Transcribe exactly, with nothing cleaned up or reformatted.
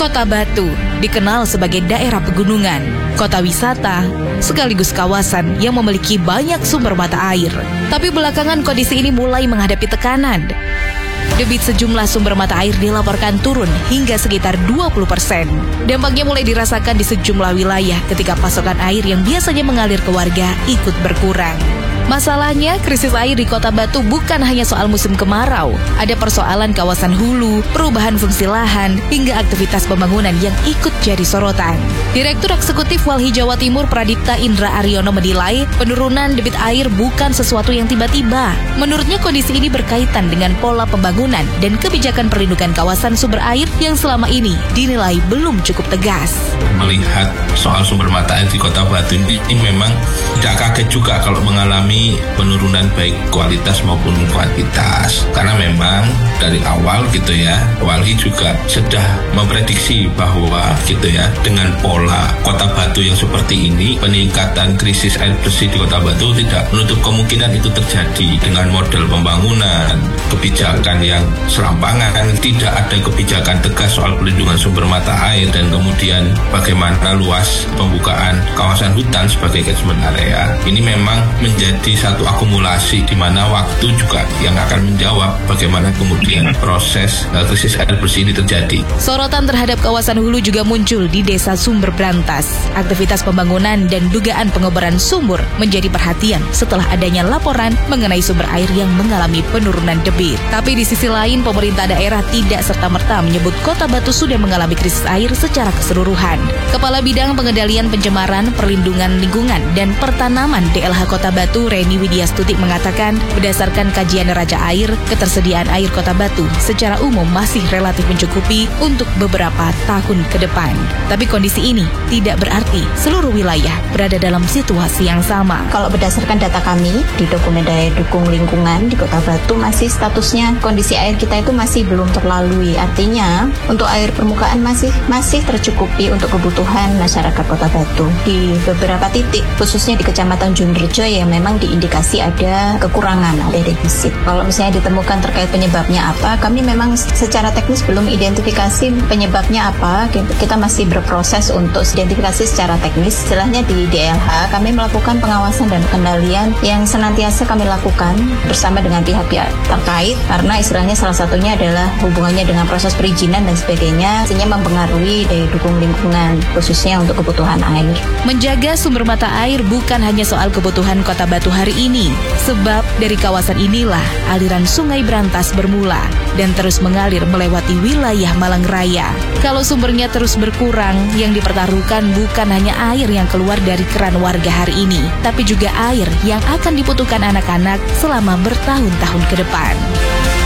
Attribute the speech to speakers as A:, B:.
A: Kota Batu dikenal sebagai daerah pegunungan, kota wisata, sekaligus kawasan yang memiliki banyak sumber mata air. Tapi belakangan kondisi ini mulai menghadapi tekanan. Debit sejumlah sumber mata air dilaporkan turun hingga sekitar dua puluh persen. Dampaknya mulai dirasakan di sejumlah wilayah ketika pasokan air yang biasanya mengalir ke warga ikut berkurang. Masalahnya, krisis air di Kota Batu bukan hanya soal musim kemarau. Ada persoalan kawasan hulu, perubahan fungsi lahan, hingga aktivitas pembangunan yang ikut jadi sorotan. Direktur Eksekutif Walhi Jawa Timur Pradipta Indra Aryono menilai penurunan debit air bukan sesuatu yang tiba-tiba. Menurutnya kondisi ini berkaitan dengan pola pembangunan dan kebijakan perlindungan kawasan sumber air yang selama ini dinilai belum cukup tegas.
B: Melihat soal sumber mata air di Kota Batu ini, ini memang tidak kaget juga kalau mengalami penurunan baik kualitas maupun kuantitas, karena memang dari awal gitu ya, Walhi juga sudah memprediksi bahwa gitu ya, dengan pola Kota Batu yang seperti ini, peningkatan krisis air bersih di Kota Batu tidak menutup kemungkinan itu terjadi dengan model pembangunan, kebijakan yang serampangan, tidak ada kebijakan tegas soal perlindungan sumber mata air, dan kemudian bagaimana luas pembukaan kawasan hutan sebagai catchment area. Ini memang menjadi satu akumulasi di mana waktu juga yang akan menjawab bagaimana kemudian proses uh, krisis air bersih ini terjadi.
A: Sorotan terhadap kawasan hulu juga muncul di Desa Sumber Brantas. Aktivitas pembangunan dan dugaan pengeboran sumur menjadi perhatian setelah adanya laporan mengenai sumber air yang mengalami penurunan debit. Tapi di sisi lain, pemerintah daerah tidak serta-merta menyebut Kota Batu sudah mengalami krisis air secara keseluruhan. Kepala Bidang Pengendalian Pencemaran, Perlindungan Lingkungan, dan Pertanaman D L H Kota Batu, Reni Widya Stuti mengatakan, berdasarkan kajian neraca air, ketersediaan air Kota Batu secara umum masih relatif mencukupi untuk beberapa tahun ke depan. Tapi kondisi ini tidak berarti seluruh wilayah berada dalam situasi yang sama.
C: Kalau berdasarkan data kami di dokumen daya dukung lingkungan di Kota Batu, masih statusnya kondisi air kita itu masih belum terlalui. Artinya untuk air permukaan masih masih tercukupi untuk kebutuhan masyarakat Kota Batu. Di beberapa titik, khususnya di Kecamatan Junrejo yang memang diindikasi ada kekurangan, ada defisit. Kalau misalnya ditemukan terkait penyebabnya apa, kami memang secara teknis belum identifikasi penyebabnya apa. Kita masih berproses untuk identifikasi secara teknis. Istilahnya di D L H kami melakukan pengawasan dan pengendalian yang senantiasa kami lakukan bersama dengan pihak-pihak terkait, karena istilahnya salah satunya adalah hubungannya dengan proses perizinan dan sebagainya, sehingga mempengaruhi daya dukung lingkungan khususnya untuk kebutuhan air.
A: Menjaga sumber mata air bukan hanya soal kebutuhan Kota Batu hari ini, sebab dari kawasan inilah aliran Sungai Brantas bermula dan terus mengalir melewati wilayah Malang Raya. Kalau sumbernya terus berkurang, yang dipertaruhkan bukan hanya air yang keluar dari keran warga hari ini, tapi juga air yang akan dibutuhkan anak-anak selama bertahun-tahun ke depan.